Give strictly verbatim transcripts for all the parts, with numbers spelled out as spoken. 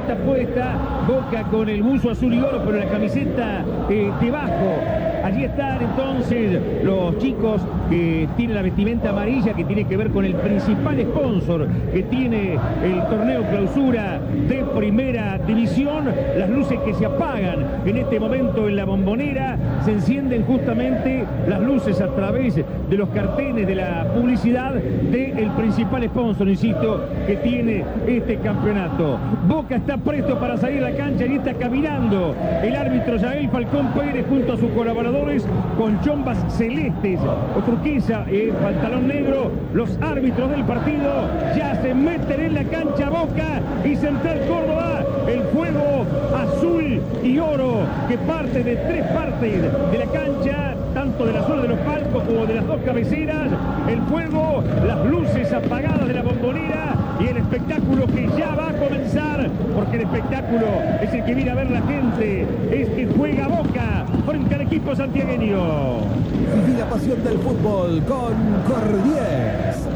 camiseta puesta, Boca con el buzo azul y oro, pero la camiseta eh, debajo. Allí están entonces los chicos que tienen la vestimenta amarilla, que tiene que ver con el principal sponsor que tiene el torneo clausura de primera división. Las luces que se apagan en este momento en la Bombonera, se encienden justamente las luces a través de los carteles de la publicidad del principal sponsor, insisto, que tiene este campeonato. Boca está presto para salir a la cancha y está caminando el árbitro Yael Falcón Pérez junto a sus colaboradores con chombas celestes o turquesa, eh, pantalón negro. Los árbitros del partido ya se meten en la cancha. Boca y Central Córdoba, el fuego azul y oro que parte de tres partes de la cancha, tanto de la zona de los palcos como de las dos cabeceras. El fuego, las luces apagadas de la Bombonera y el espectáculo que ya va a comenzar, porque el espectáculo es el que viene a ver la gente, es que juega Boca frente al equipo santiagueño. Viví la pasión del fútbol con Cordies.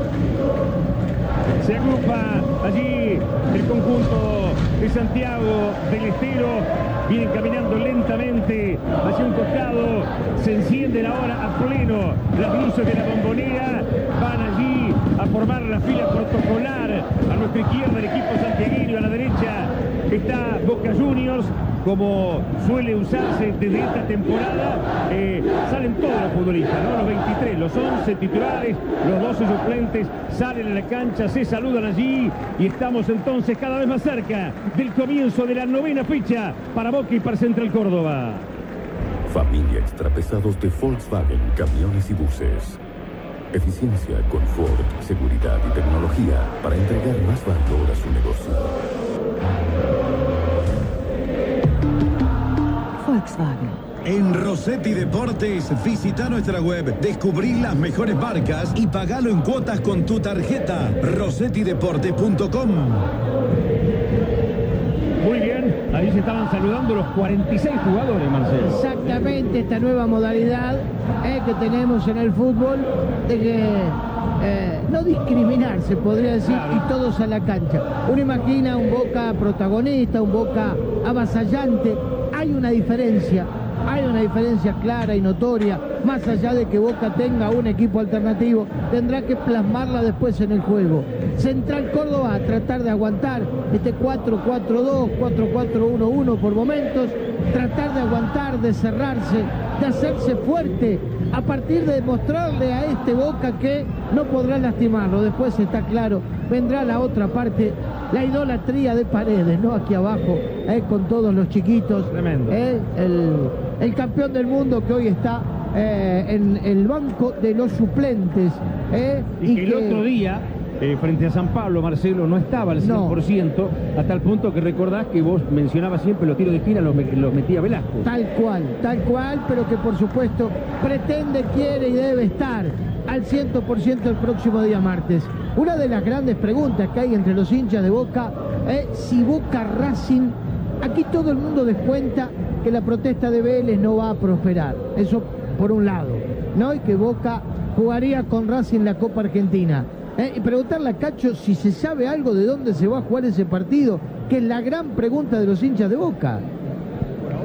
Se agrupa allí el conjunto de Santiago del Estero. Vienen caminando lentamente hacia un costado. Se encienden ahora a pleno las luces de la Bombonera. Van allí a formar la fila protocolar. A nuestra izquierda el equipo santiagueño, a la derecha está Boca Juniors. Como suele usarse desde esta temporada, eh, salen todos los futbolistas, ¿no? Los veintitrés, los once titulares, los doce suplentes salen a la cancha, se saludan allí y estamos entonces cada vez más cerca del comienzo de la novena fecha para Boca y para Central Córdoba. Familia Extrapesados de Volkswagen, camiones y buses. Eficiencia, confort, seguridad y tecnología para entregar más valor a su negocio. Volkswagen. En Rossetti Deportes, visita nuestra web, descubrí las mejores marcas y pagalo en cuotas con tu tarjeta. rossetti deportes punto com. Muy bien, ahí se estaban saludando los cuarenta y seis jugadores, Marcelo. Exactamente, esta nueva modalidad eh, que tenemos en el fútbol de que eh, no discriminar, se podría decir, claro, y todos a la cancha. Uno imagina un Boca protagonista, un Boca avasallante. Hay una diferencia, hay una diferencia clara y notoria. Más allá de que Boca tenga un equipo alternativo, tendrá que plasmarla después en el juego. Central Córdoba a tratar de aguantar este cuatro cuatro dos, cuatro cuatro uno uno por momentos, tratar de aguantar, de cerrarse, de hacerse fuerte, a partir de demostrarle a este Boca que no podrá lastimarlo. Después está claro, vendrá la otra parte, la idolatría de Paredes, ¿no? Aquí abajo, eh, con todos los chiquitos. Tremendo. Eh, el, el campeón del mundo que hoy está eh, en el banco de los suplentes. Eh, y, y que el que... otro día, eh, frente a San Pablo, Marcelo, no estaba al cien por ciento, no, hasta el punto que recordás que vos mencionabas siempre los tiros de esquina, los, los metía Velasco. Tal cual, tal cual, pero que por supuesto pretende, quiere y debe estar al cien por ciento el próximo día martes. Una de las grandes preguntas que hay entre los hinchas de Boca es si Boca Racing, aquí todo el mundo descuenta que la protesta de Vélez no va a prosperar, eso por un lado, ¿no? Y que Boca jugaría con Racing la Copa Argentina. Eh, y preguntarle a Cacho si se sabe algo de dónde se va a jugar ese partido, que es la gran pregunta de los hinchas de Boca. Bueno,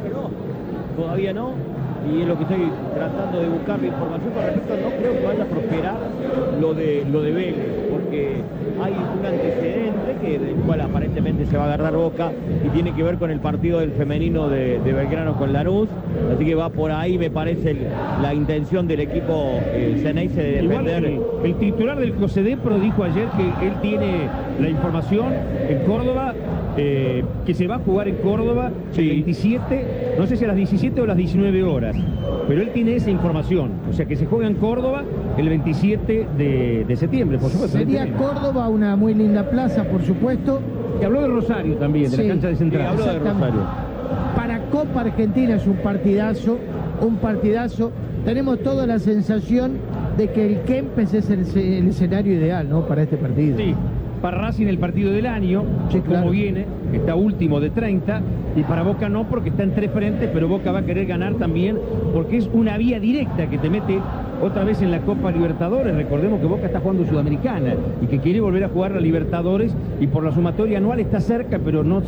no, todavía no, y es lo que estoy tratando de buscar la información con respecto. No creo que vaya a prosperar lo de, lo de Vélez, porque hay un antecedente que, del cual aparentemente se va a agarrar Boca y tiene que ver con el partido del femenino de, de Belgrano con Lanús, así que va por ahí, me parece, el, la intención del equipo eh, Ceneice de defender. El, el titular del COSEDEPRO dijo ayer que él tiene la información en Córdoba, eh, que se va a jugar en Córdoba, sí, el veintisiete, no sé si a las diecisiete o a las diecinueve horas, pero él tiene esa información, o sea que se juega en Córdoba el veintisiete de, de septiembre, por supuesto. Sería Córdoba una muy linda plaza, por supuesto. Que habló de Rosario también, de sí, la cancha de Central. Sí, habló de Rosario. Para Copa Argentina es un partidazo, un partidazo. Tenemos toda la sensación de que el Kempes es el, el escenario ideal, ¿no? Para este partido. Sí, para Racing el partido del año, sí, como claro, viene, está último de treinta, y para Boca no, porque está en tres frentes, pero Boca va a querer ganar también, porque es una vía directa que te mete otra vez en la Copa Libertadores. Recordemos que Boca está jugando Sudamericana y que quiere volver a jugar la Libertadores, y por la sumatoria anual está cerca, pero no